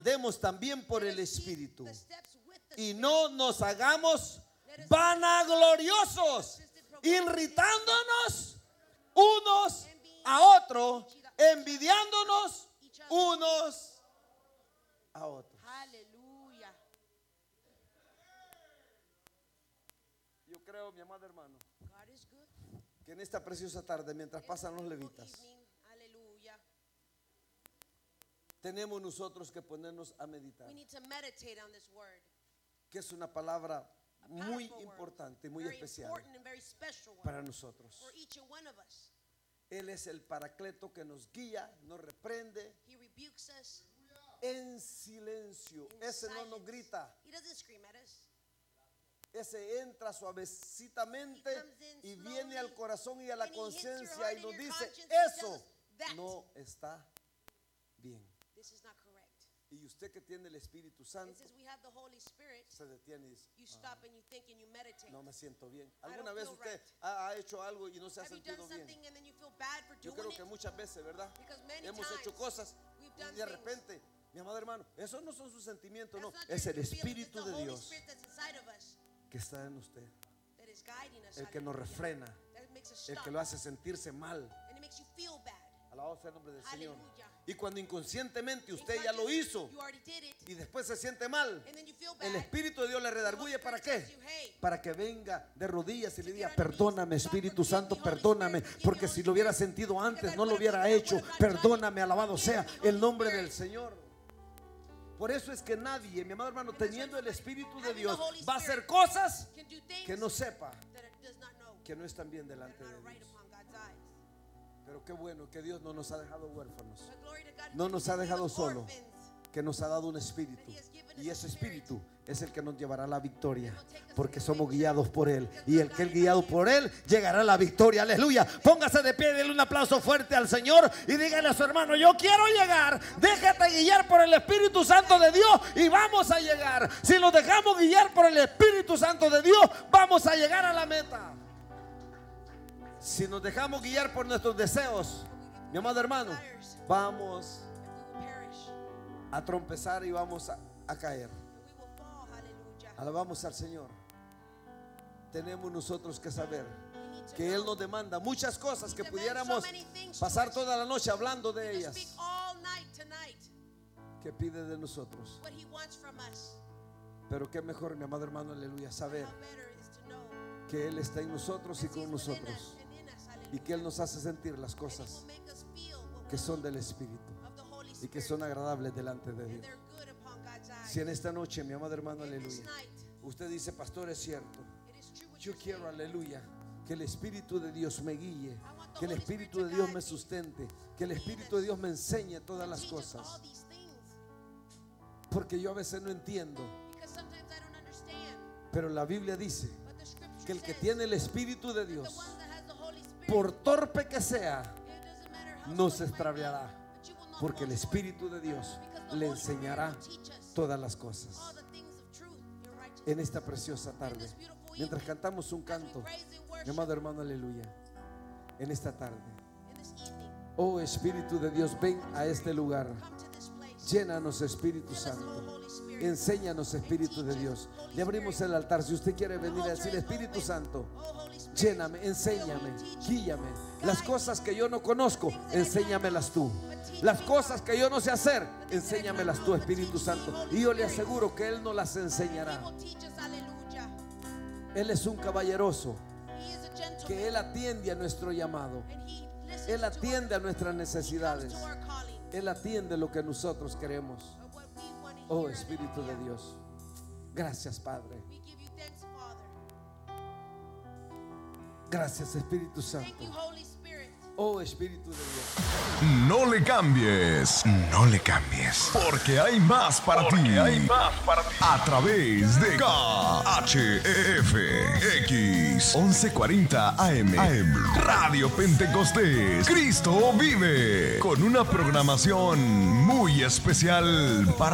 Demos también por el Espíritu. Y no nos hagamos vanagloriosos, irritándonos unos a otros, envidiándonos unos a otros. Aleluya. Yo creo, mi amado hermano, God is good. que en esta preciosa tarde, mientras pasan los levitas, Aleluya. tenemos nosotros que ponernos a meditar, We need to meditate on this word. que es una palabra A muy powerful word, importante, muy very especial important and very special one para nosotros. for each and one of us. Él es el paracleto que nos guía, nos reprende He rebukes us en silencio. in Ese no silence. nos grita, He doesn't scream at us. ese entra suavecitamente He comes in y slowly, viene al corazón y a la and he hits your conciencia heart y and nos your dice: conscience and tells eso us that no está bien. this is not correct. Y usted que tiene el Espíritu And Santo since we have the Holy Spirit, se detiene y dice: you stop and you think and you meditate. no me siento bien. I ¿Alguna don't vez feel usted right. ha hecho algo y no se ha Have you done sentido bien? something and then you feel bad for Yo doing creo que it? muchas veces, ¿verdad? Because many Hemos times hecho cosas we've y done de things. repente, mi amado hermano, esos no son sus sentimientos, That's no, not es your el feelings, it's Espíritu the de Holy Dios Spirit that's inside of us que está en usted, that is guiding us. el que nos Hallelujah. refrena, That makes us el stop. que lo hace sentirse mal. And it makes you feel bad. Alabado sea el nombre del Señor. Aleluya. Y cuando inconscientemente usted ya lo hizo You already did it. y después se siente mal, And then you feel bad. el Espíritu de Dios le redarguye. ¿Para qué? Hey, Para que venga de rodillas y le diga: perdóname, Espíritu Santo, perdóname, porque si lo hubiera sentido antes no lo hubiera hecho. Perdóname, alabado sea el nombre del Señor. Por eso es que nadie, mi amado hermano, teniendo el Espíritu de Dios, va a hacer cosas can do things que no sepa that it does not know. que no están bien That delante are de not right Dios. upon God's eyes. Pero qué bueno que Dios no nos ha dejado huérfanos, But glory to God, no he nos ha didn't leave dejado us solo, orphans. que nos ha dado un espíritu, That he has given y us ese a spirit. espíritu es el que nos llevará a la victoria, That will take us porque to the somos victory. guiados por Él, Because y we're el que es guided by guiado him. por Él llegará a la victoria. Aleluya. Póngase de pie, denle un aplauso fuerte al Señor y dígale a su hermano: yo quiero llegar. Déjate guiar por el Espíritu Santo de Dios y vamos a llegar. Si nos dejamos guiar por el Espíritu Santo de Dios, vamos a llegar a la meta. Si nos dejamos guiar por nuestros deseos, mi amado hermano, vamos We will perish. a trompezar y vamos a caer. And we will fall. Hallelujah. Alabamos al Señor. Tenemos nosotros que saber We need to que know. Él nos demanda muchas cosas que He demands pudiéramos so many things pasar to us. toda la noche hablando We de could ellas. speak all night tonight. Que pide de nosotros. What he wants from us. Pero qué mejor, mi amado hermano, aleluya, saber How better is to know que Él está en nosotros y that he's con within nosotros, us and in us. y Hallelujah. que Él nos hace sentir las And he cosas will make us feel what que we son need del Espíritu of the Holy y Spirit. que son agradables delante de And Dios. they're good upon God's eyes. Si en esta noche, mi amado hermano, In this aleluya, night, usted dice: pastor, es cierto, it is true what yo you're quiero, saying. aleluya, que el Espíritu de Dios me guíe, I want the que el Holy Espíritu Spirit de to Dios guide me me. sustente, que el Espíritu de Dios me enseñe todas las Teach us all cosas, these things. porque yo a veces no entiendo, Because sometimes I don't understand. pero la Biblia dice But the scripture que el que says tiene el Espíritu de that the Dios, one that has the Holy Spirit, por torpe que sea, it doesn't matter how no slow se you might be, extraviará, but you will not porque el fall short. Espíritu de Dios Because the le Holy Spirit enseñará will teach us todas las all cosas. the things of truth and righteousness. En esta preciosa In tarde, this beautiful mientras evening, cantamos un as we canto, praise and mi worship, amado hermano, aleluya, en esta tarde, in this evening, oh Espíritu de Dios, ven a este lugar, come to this place. llénanos, Espíritu Fill us, Santo. oh Holy Spirit. Enséñanos, Espíritu de Dios. Le abrimos el altar. Si usted quiere venir a decir: Espíritu Santo, Oh Holy Spirit, lléname, enséñame, guíame. Las cosas que yo no conozco, enséñamelas tú. Las cosas que yo no sé hacer, enséñamelas tú, Espíritu Santo. Y yo le aseguro que Él nos las He enseñará. will teach us. Hallelujah. Él es un caballeroso He is a gentleman. que Él atiende a nuestro llamado. And he listens Él to atiende a our, nuestras he necesidades. comes to our calling. Él atiende lo que nosotros queremos. Of what we want to Oh hear. Espíritu de Hallelujah. Dios, gracias, Padre. We give you thanks, Father. Gracias, Espíritu Santo. Thank you, Holy Spirit. Oh Espíritu de Dios. No le cambies, no le cambies, porque hay más para ti. A través de KHEF X 1140 AM Radio Pentecostés, Cristo vive, con una programación muy especial para